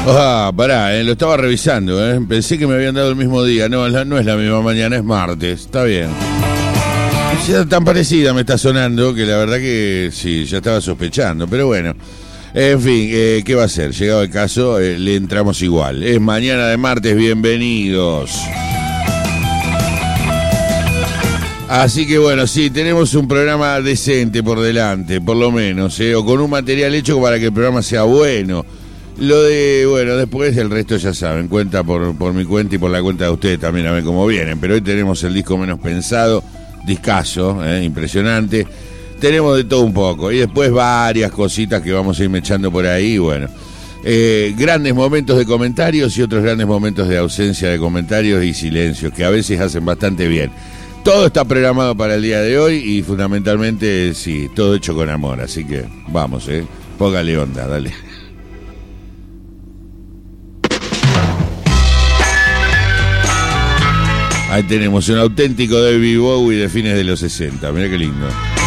Pará, lo estaba revisando, Pensé que me habían dado el mismo día. No, no es la misma mañana, es martes. Está bien. Ya tan parecida me está sonando que la verdad que sí, ya estaba sospechando. Pero bueno, en fin, ¿qué va a ser? Llegado el caso, le entramos igual. Es mañana de martes, bienvenidos. Así que bueno, sí, tenemos un programa decente por delante, por lo menos, o con un material hecho para que el programa sea bueno. Lo de, bueno, después el resto ya saben, cuenta por mi cuenta y por la cuenta de ustedes también a ver cómo vienen. Pero hoy tenemos el disco menos pensado, discazo, impresionante. Tenemos de todo un poco y después varias cositas que vamos a ir echando por ahí, bueno. Grandes momentos de comentarios y otros grandes momentos de ausencia de comentarios y silencios que a veces hacen bastante bien. Todo está programado para el día de hoy y fundamentalmente, sí, todo hecho con amor. Así que vamos, póngale onda, dale. Ahí tenemos un auténtico David Bowie de fines de los 60. Mirá qué lindo.